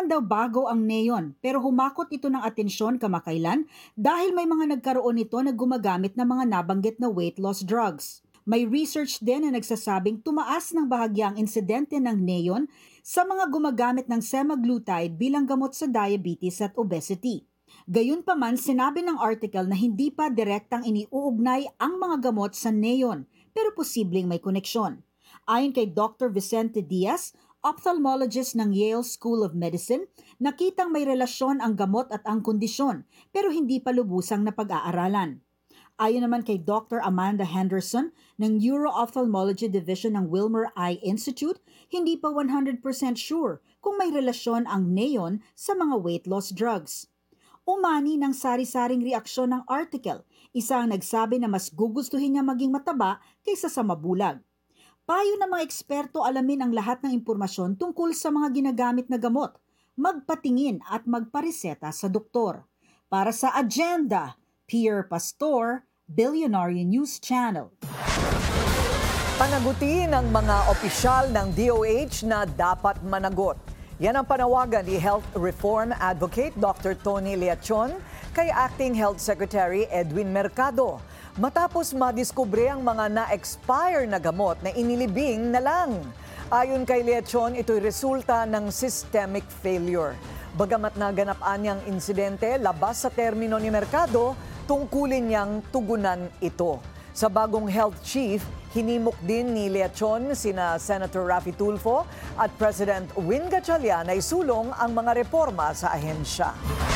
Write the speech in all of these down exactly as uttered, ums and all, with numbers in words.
daw bago ang neon pero humakot ito ng atensyon kamakailan dahil may mga nagkaroon nito na gumagamit ng mga nabanggit na weight loss drugs. May research din na nagsasabing tumaas ng bahagya ang insidente ng neon sa mga gumagamit ng semaglutide bilang gamot sa diabetes at obesity. Gayunpaman, sinabi ng article na hindi pa direktang iniuugnay ang mga gamot sa neon pero posibleng may koneksyon. Ayon kay Doctor Vicente Diaz, ophthalmologist ng Yale School of Medicine, nakitang may relasyon ang gamot at ang kondisyon pero hindi pa lubusang napag-aaralan. Ayon naman kay Doctor Amanda Henderson ng Neuro-Ophthalmology Division ng Wilmer Eye Institute, hindi pa one hundred percent sure kung may relasyon ang neon sa mga weight loss drugs. Umani ng sari-saring reaksyon ng article, isa ang nagsabi na mas gugustuhin niya maging mataba kaysa sa mabulag. Payo ng mga eksperto alamin ang lahat ng impormasyon tungkol sa mga ginagamit na gamot, magpatingin at magpareseta sa doktor. Para sa Agenda, Pierre Pastor, Billionaire News Channel. Panagutin ng mga opisyal ng D O H na dapat managot. Yan ang panawagan ni Health Reform Advocate Doctor Tony Leachon kay Acting Health Secretary Edwin Mercado. Matapos madiskubre ang mga na-expire na gamot na inilibing na lang. Ayon kay Leachon, ito'y resulta ng systemic failure. Bagamat naganapaan niyang insidente, labas sa termino ni Mercado, tungkulin niyang tugunan ito. Sa bagong health chief, hinimok din ni Leachon sina Senator Raffy Tulfo at President Win Gatchalian na isulong ang mga reforma sa ahensya.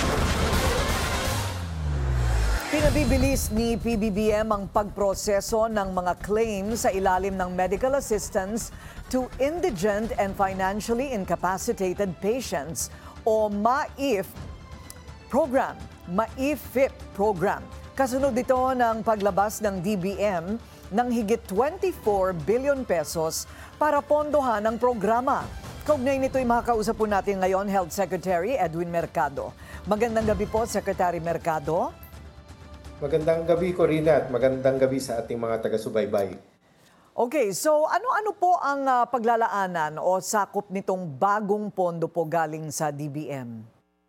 Pinabibilis ni P B B M ang pagproseso ng mga claims sa ilalim ng medical assistance to indigent and financially incapacitated patients o MAIF program, MAIFIP program. Kasunod ito ng paglabas ng D B M ng higit twenty-four billion pesos para pondohan ang programa. Kaugnay nito'y makakausap po natin ngayon Health Secretary Edwin Mercado. Magandang gabi po, Secretary Mercado. Magandang gabi, Corina, at magandang gabi sa ating mga taga-subaybay. Okay, so ano-ano po ang uh, paglalaanan o sakop nitong bagong pondo po galing sa D B M?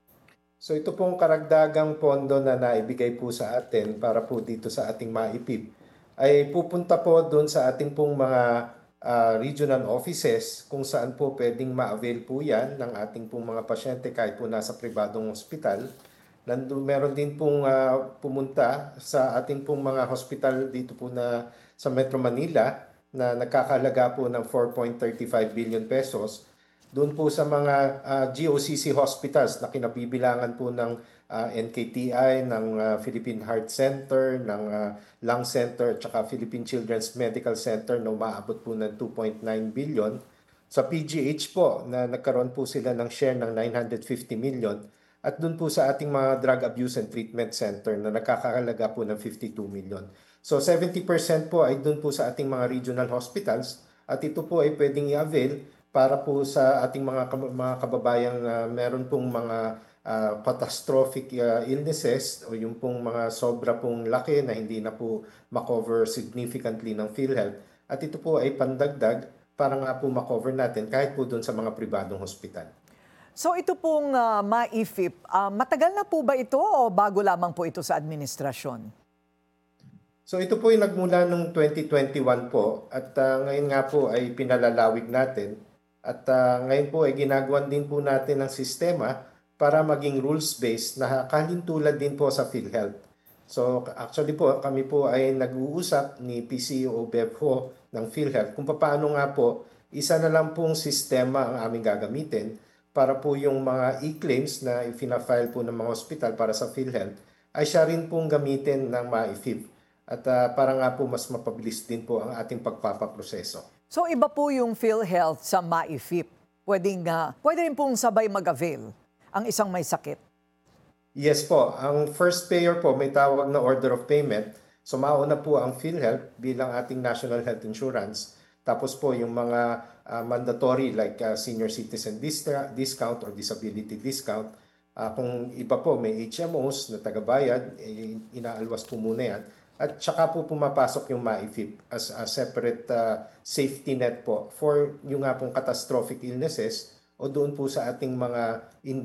So ito pong karagdagang pondo na naibigay po sa atin para po dito sa ating MAIPIP ay pupunta po doon sa ating pong mga uh, regional offices kung saan po pwedeng ma-avail po yan ng ating pong mga pasyente kahit po nasa pribadong ospital. Nandun, meron din pong uh, pumunta sa ating pong mga hospital dito po na sa Metro Manila na nagkakahalaga po ng four point three five billion pesos. Doon po sa mga uh, G O C C hospitals na kinabibilangan po ng uh, N K T I, ng uh, Philippine Heart Center, ng uh, Lung Center, at saka Philippine Children's Medical Center na umaabot po ng two point nine billion. Sa P G H po na nagkaroon po sila ng share ng nine hundred fifty million. At doon po sa ating mga Drug Abuse and Treatment Center na nakakahalaga po ng fifty-two million. So seventy percent po ay doon po sa ating mga regional hospitals at ito po ay pwedeng i-avail para po sa ating mga, mga kababayang uh, meron pong mga uh, catastrophic uh, illnesses o yung pong mga sobra pong laki na hindi na po makover significantly ng PhilHealth. At ito po ay pandagdag para nga po makover natin kahit po doon sa mga pribadong hospital. So ito pong uh, MAIFIP, uh, matagal na po ba ito o bago lamang po ito sa administrasyon? So ito po ay nagmula noong twenty twenty-one po at uh, ngayon nga po ay pinalalawig natin at uh, ngayon po ay ginagawan din po natin ng sistema para maging rules-based na kalintulad din po sa PhilHealth. So actually po kami po ay nag-uusap ni P C O Bevho ng PhilHealth kung paano nga po isa na lang pong sistema ang aming gagamitin para po yung mga e-claims na fina-file po ng mga hospital para sa PhilHealth ay siya rin pong gamitin ng MAIFIP. At uh, para nga po mas mapabilis din po ang ating pagpapaproseso. So iba po yung PhilHealth sa MAIFIP. Pwedeng, uh, pwede rin pong sabay mag-avail ang isang may sakit. Yes po. Ang first payer po may tawag na order of payment. So mauna po ang PhilHealth bilang ating national health insurance. Tapos po yung mga uh, mandatory like uh, senior citizen dis- discount or disability discount. Uh, kung iba po may H M Os na tagabayad, eh, inaalwas po muna yan. At saka po pumapasok yung MAIFIP as a separate uh, safety net po for yung nga pong catastrophic illnesses o doon po sa ating mga